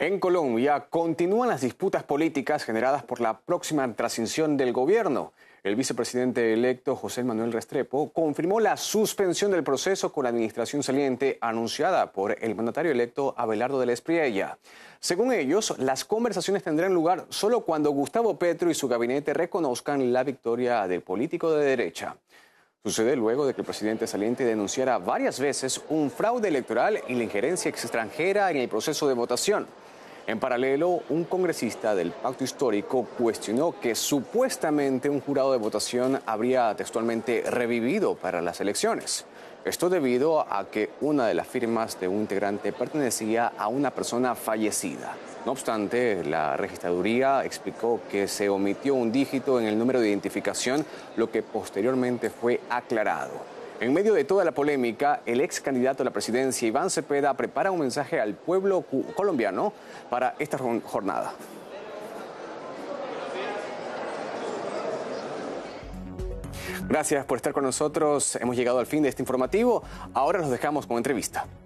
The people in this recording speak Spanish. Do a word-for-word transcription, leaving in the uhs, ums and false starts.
En Colombia continúan las disputas políticas generadas por la próxima transición del gobierno. El vicepresidente electo José Manuel Restrepo confirmó la suspensión del proceso con la administración saliente anunciada por el mandatario electo Abelardo de la Espriella. Según ellos, las conversaciones tendrán lugar solo cuando Gustavo Petro y su gabinete reconozcan la victoria del político de derecha. Sucede luego de que el presidente saliente denunciara varias veces un fraude electoral y la injerencia extranjera en el proceso de votación. En paralelo, un congresista del Pacto Histórico cuestionó que supuestamente un jurado de votación habría textualmente revivido para las elecciones. Esto debido a que una de las firmas de un integrante pertenecía a una persona fallecida. No obstante, la registraduría explicó que se omitió un dígito en el número de identificación, lo que posteriormente fue aclarado. En medio de toda la polémica, el ex candidato a la presidencia, Iván Cepeda, prepara un mensaje al pueblo colombiano para esta jornada. Gracias por estar con nosotros. Hemos llegado al fin de este informativo. Ahora los dejamos con entrevista.